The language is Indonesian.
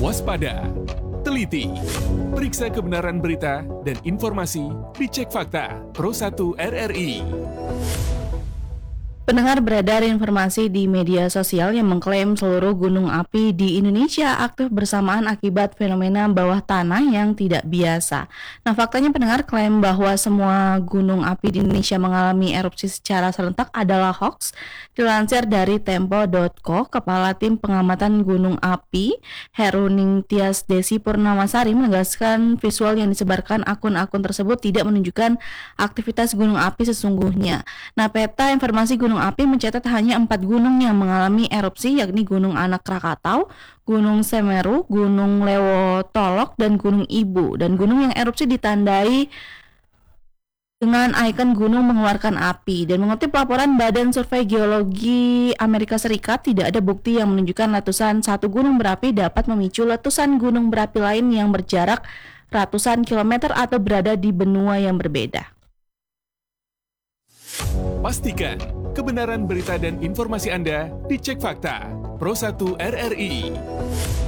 waspada, teliti, periksa kebenaran berita dan informasi, dicek fakta, Pro1 RRI. Pendengar, beredar informasi di media sosial yang mengklaim seluruh gunung api di Indonesia aktif bersamaan akibat fenomena bawah tanah yang tidak biasa. Nah, faktanya pendengar, klaim bahwa semua gunung api di Indonesia mengalami erupsi secara serentak adalah hoax. Dilansir dari Tempo.co, Kepala Tim Pengamatan Gunung Api Heruningtyas Desi Purnamasari menegaskan visual yang disebarkan akun-akun tersebut tidak menunjukkan aktivitas gunung api sesungguhnya. Nah, peta informasi gunung api mencatat hanya 4 gunung yang mengalami erupsi, yakni Gunung Anak Krakatau, Gunung Semeru, Gunung Lewotolok, dan Gunung Ibu. Dan gunung yang erupsi ditandai dengan ikon gunung mengeluarkan api. Dan mengutip laporan Badan Survei Geologi Amerika Serikat, tidak ada bukti yang menunjukkan letusan satu gunung berapi dapat memicu letusan gunung berapi lain yang berjarak ratusan kilometer atau berada di benua yang berbeda. Pastikan kebenaran berita dan informasi Anda dicek fakta, Pro1 RRI.